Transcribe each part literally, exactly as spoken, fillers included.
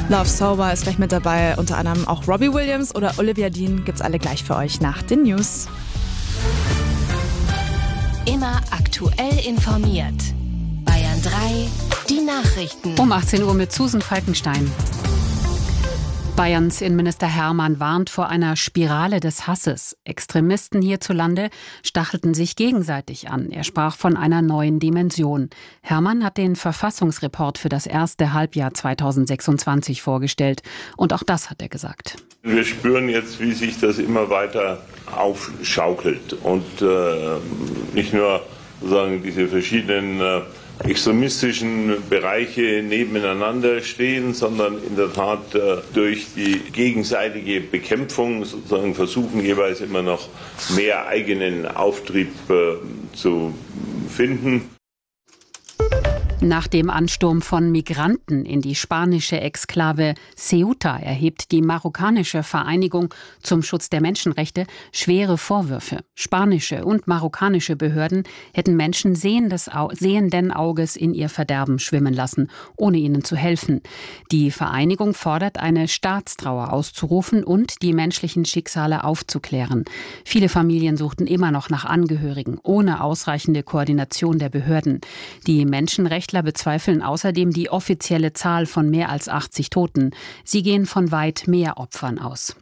Love Sober ist gleich mit dabei, unter anderem auch Robbie Williams oder Olivia Dean. Gibt's alle gleich für euch nach den News. Immer aktuell informiert. Bayern drei, die Nachrichten. Um achtzehn Uhr mit Susan Falkenstein. Bayerns Innenminister Hermann warnt vor einer Spirale des Hasses. Extremisten hierzulande stachelten sich gegenseitig an. Er sprach von einer neuen Dimension. Hermann hat den Verfassungsreport für das erste Halbjahr zweitausendsechsundzwanzig vorgestellt. Und auch das hat er gesagt. Wir spüren jetzt, wie sich das immer weiter aufschaukelt. Und äh, nicht nur sozusagen diese verschiedenen äh, extremistischen Bereiche nebeneinander stehen, sondern in der Tat äh, durch die gegenseitige Bekämpfung sozusagen versuchen, jeweils immer noch mehr eigenen Auftrieb äh, zu finden. Nach dem Ansturm von Migranten in die spanische Exklave Ceuta erhebt die marokkanische Vereinigung zum Schutz der Menschenrechte schwere Vorwürfe. Spanische und marokkanische Behörden hätten Menschen sehendes Au- sehenden Auges in ihr Verderben schwimmen lassen, ohne ihnen zu helfen. Die Vereinigung fordert, eine Staatstrauer auszurufen und die menschlichen Schicksale aufzuklären. Viele Familien suchten immer noch nach Angehörigen, ohne ausreichende Koordination der Behörden. Die Menschenrechtler bezweifeln außerdem die offizielle Zahl von mehr als achtzig Toten. Sie gehen von weit mehr Opfern aus.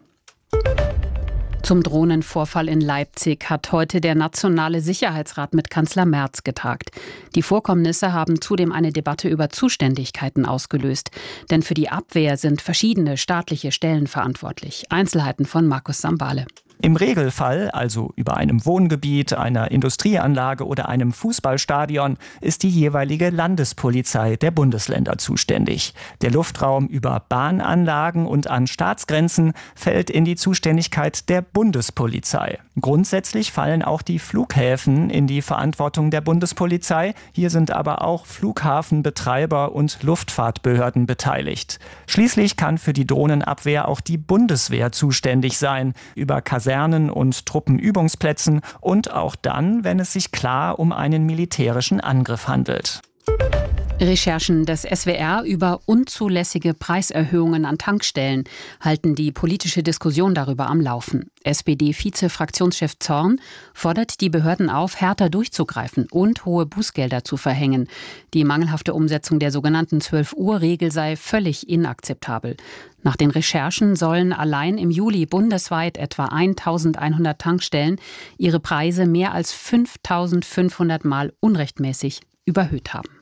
Zum Drohnenvorfall in Leipzig hat heute der Nationale Sicherheitsrat mit Kanzler Merz getagt. Die Vorkommnisse haben zudem eine Debatte über Zuständigkeiten ausgelöst. Denn für die Abwehr sind verschiedene staatliche Stellen verantwortlich. Einzelheiten von Markus Sambale. Im Regelfall, also über einem Wohngebiet, einer Industrieanlage oder einem Fußballstadion, ist die jeweilige Landespolizei der Bundesländer zuständig. Der Luftraum über Bahnanlagen und an Staatsgrenzen fällt in die Zuständigkeit der Bundespolizei. Grundsätzlich fallen auch die Flughäfen in die Verantwortung der Bundespolizei. Hier sind aber auch Flughafenbetreiber und Luftfahrtbehörden beteiligt. Schließlich kann für die Drohnenabwehr auch die Bundeswehr zuständig sein, über Kasernen und Truppenübungsplätzen und auch dann, wenn es sich klar um einen militärischen Angriff handelt. Recherchen des S W R über unzulässige Preiserhöhungen an Tankstellen halten die politische Diskussion darüber am Laufen. S P D-Vize-Fraktionschef Zorn fordert die Behörden auf, härter durchzugreifen und hohe Bußgelder zu verhängen. Die mangelhafte Umsetzung der sogenannten zwölf-Uhr-Regel sei völlig inakzeptabel. Nach den Recherchen sollen allein im Juli bundesweit etwa eintausendeinhundert Tankstellen ihre Preise mehr als fünftausendfünfhundert Mal unrechtmäßig überhöht haben.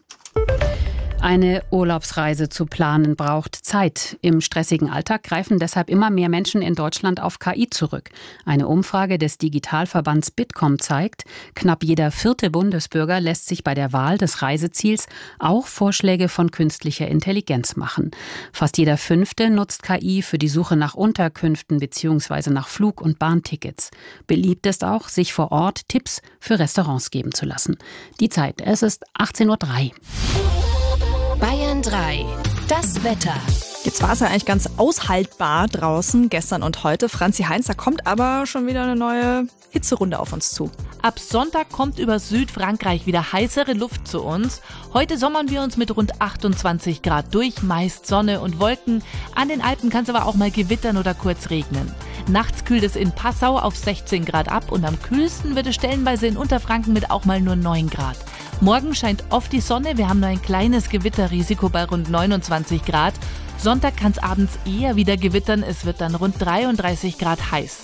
Eine Urlaubsreise zu planen braucht Zeit. Im stressigen Alltag greifen deshalb immer mehr Menschen in Deutschland auf K I zurück. Eine Umfrage des Digitalverbands Bitkom zeigt, knapp jeder vierte Bundesbürger lässt sich bei der Wahl des Reiseziels auch Vorschläge von künstlicher Intelligenz machen. Fast jeder fünfte nutzt K I für die Suche nach Unterkünften bzw. nach Flug- und Bahntickets. Beliebt ist auch, sich vor Ort Tipps für Restaurants geben zu lassen. Die Zeit, es ist achtzehn Uhr drei. Bayern drei, das Wetter. Jetzt war es ja eigentlich ganz aushaltbar draußen, gestern und heute. Franzi Heinz, da kommt aber schon wieder eine neue Hitzerunde auf uns zu. Ab Sonntag kommt über Südfrankreich wieder heißere Luft zu uns. Heute sommern wir uns mit rund achtundzwanzig Grad durch, meist Sonne und Wolken. An den Alpen kann es aber auch mal gewittern oder kurz regnen. Nachts kühlt es in Passau auf sechzehn Grad ab und am kühlsten wird es stellenweise in Unterfranken mit auch mal nur neun Grad. Morgen scheint oft die Sonne, wir haben nur ein kleines Gewitterrisiko bei rund neunundzwanzig Grad. Sonntag kann es abends eher wieder gewittern, es wird dann rund dreiunddreißig Grad heiß.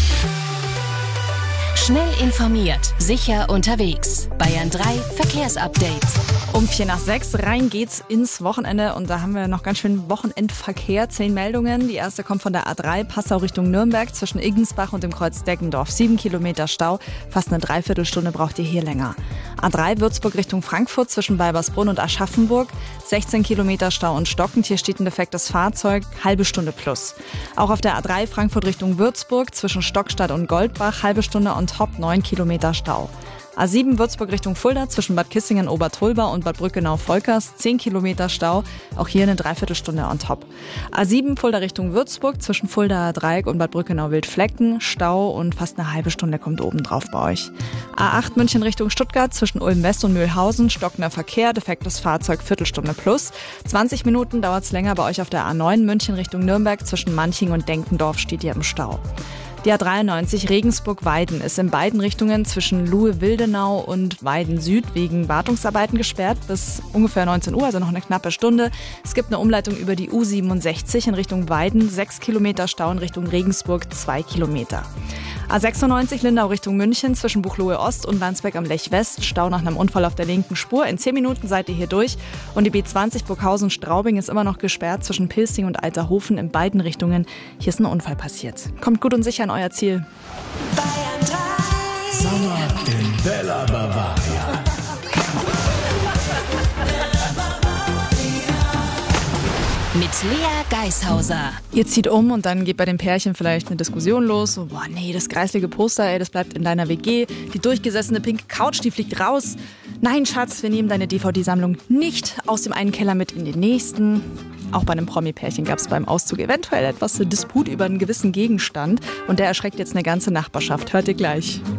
Schnell informiert, sicher unterwegs. Bayern drei Verkehrsupdate. Um vier nach sechs rein geht's ins Wochenende und da haben wir noch ganz schön Wochenendverkehr. Zehn Meldungen. Die erste kommt von der A drei Passau Richtung Nürnberg zwischen Iggensbach und dem Kreuz Deggendorf. Sieben Kilometer Stau. Fast eine Dreiviertelstunde braucht ihr hier länger. A drei Würzburg Richtung Frankfurt zwischen Balbersbrunn und Aschaffenburg. sechzehn Kilometer Stau und stockend. Hier steht ein defektes Fahrzeug. Halbe Stunde plus. Auch auf der A drei Frankfurt Richtung Würzburg zwischen Stockstadt und Goldbach. Halbe Stunde on top. neun Kilometer Stau. A sieben Würzburg Richtung Fulda zwischen Bad Kissingen, Obertulba und Bad Brückenau-Volkers, zehn Kilometer Stau, auch hier eine Dreiviertelstunde on top. A sieben Fulda Richtung Würzburg zwischen Fuldaer Dreieck und Bad Brückenau-Wildflecken, Stau und fast eine halbe Stunde kommt oben drauf bei euch. A acht München Richtung Stuttgart zwischen Ulm West und Mühlhausen, stockender Verkehr, defektes Fahrzeug, Viertelstunde plus. zwanzig Minuten dauert es länger bei euch auf der A neun München Richtung Nürnberg zwischen Manching und Denkendorf steht ihr im Stau. Die A dreiundneunzig Regensburg-Weiden ist in beiden Richtungen zwischen Luhe-Wildenau und Weiden Süd wegen Wartungsarbeiten gesperrt bis ungefähr neunzehn Uhr, also noch eine knappe Stunde. Es gibt eine Umleitung über die U siebenundsechzig in Richtung Weiden, sechs Kilometer Stau in Richtung Regensburg, zwei Kilometer. A sechsundneunzig Lindau Richtung München zwischen Buchloe Ost und Landsberg am Lech West, Stau nach einem Unfall auf der linken Spur. In zehn Minuten seid ihr hier durch. Und die B zwanzig Burghausen-Straubing ist immer noch gesperrt zwischen Pilsing und Alterhofen in beiden Richtungen. Hier ist ein Unfall passiert. Kommt gut und sicher an euer Ziel. Bayern drei. Sommer in Bella Bavaria. Mit Lea Geishauser. Ihr zieht um und dann geht bei dem Pärchen vielleicht eine Diskussion los. So, boah, nee, das kreislige Poster, ey, das bleibt in deiner W G. Die durchgesessene pinke Couch, die fliegt raus. Nein, Schatz, wir nehmen deine D V D-Sammlung nicht aus dem einen Keller mit in den nächsten. Auch bei einem Promi-Pärchen gab es beim Auszug eventuell etwas Disput über einen gewissen Gegenstand. Und der erschreckt jetzt eine ganze Nachbarschaft. Hört ihr gleich.